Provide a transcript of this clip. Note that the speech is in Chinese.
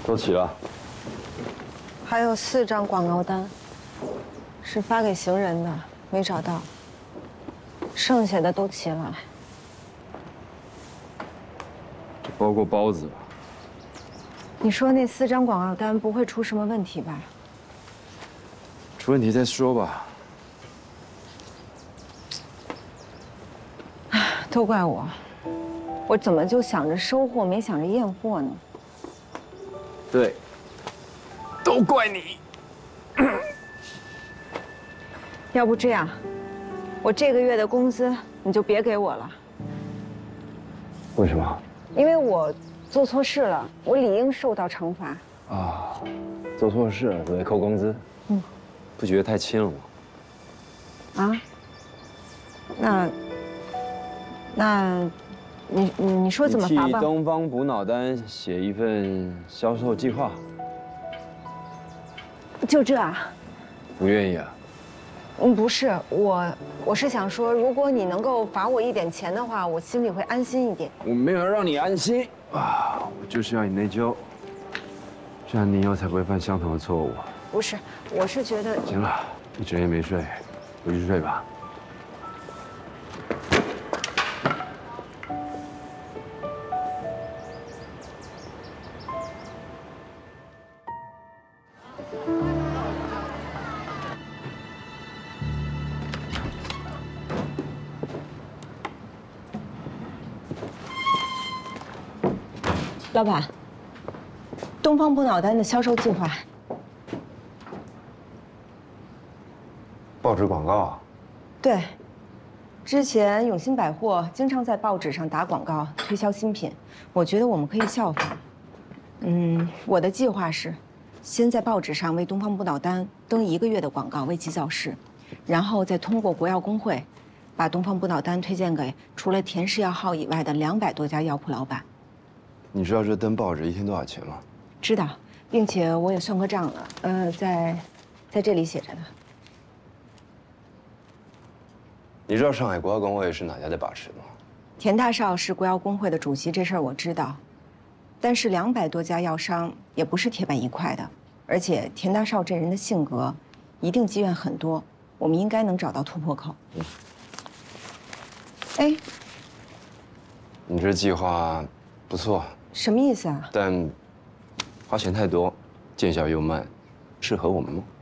都齐了。 还有4张广告单，是发给行人的，没找到。剩下的都齐了。 这包括包子吧？ 你说那4张广告单不会出什么问题吧？ 出问题再说吧。 都怪我，我怎么就想着收获，没想着验货呢？ 对，都怪你。 要不这样，我这个月的工资你就别给我了。 为什么？ 因为我做错事了，我理应受到惩罚。 啊，做错事了就得扣工资。 嗯， 不觉得太轻了吗？ 啊？那，你说怎么罚吧？ 替东方补脑丹写一份销售计划。 就这啊？ 不愿意啊？ 不是，我是想说，如果你能够罚我一点钱的话，我心里会安心一点。 我没有让你安心啊，我就是要你内疚，这样你以后才不会犯相同的错误。 不是，我是觉得…… 行了，一整夜没睡，回去睡吧。 老板，东方补脑丹的销售计划。 报纸广告啊？ 对，之前永新百货经常在报纸上打广告推销新品，我觉得我们可以效仿。我的计划是，先在报纸上为东方补脑丹登1个月的广告，为其造势，然后再通过国药工会，把东方补脑丹推荐给除了田氏药号以外的200多家药铺老板。 你知道这登报纸一天多少钱吗？ 知道，并且我也算过账了，在这里写着呢。 你知道上海国药工会是哪家在把持吗？ 田大少是国药工会的主席，这事儿我知道。但是200多家药商也不是铁板一块的，而且田大少这人的性格，一定积怨很多。我们应该能找到突破口。哎， 你这计划不错， 什么意思啊？ 但花钱太多，见效又慢，适合我们吗？